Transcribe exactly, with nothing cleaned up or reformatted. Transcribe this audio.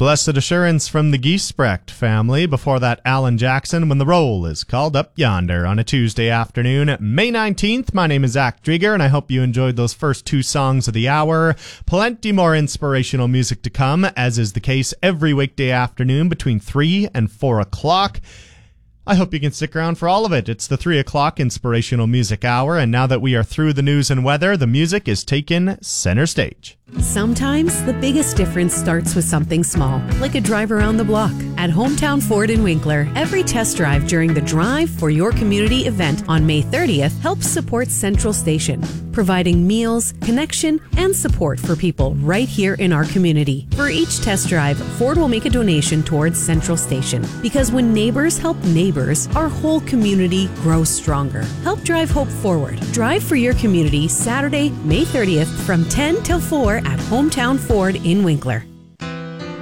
Blessed Assurance from the Giesbrecht family. Before that, Alan Jackson, When the Roll is Called Up Yonder, on a Tuesday afternoon, May nineteenth. My name is Zach Drieger, and I hope you enjoyed those first two songs of the hour. Plenty more inspirational music to come, as is the case every weekday afternoon between three and four o'clock. I hope you can stick around for all of it. It's the three o'clock Inspirational Music Hour, and now that we are through the news and weather, the music is taken center stage. Sometimes the biggest difference starts with something small, like a drive around the block. At Hometown Ford in Winkler, every test drive during the Drive for Your Community event on May thirtieth helps support Central Station, providing meals, connection, and support for people right here in our community. For each test drive, Ford will make a donation towards Central Station, because when neighbors help neighbors, our whole community grows stronger. Help drive hope forward. Drive for Your Community Saturday, May thirtieth from ten till four at Hometown Ford in Winkler.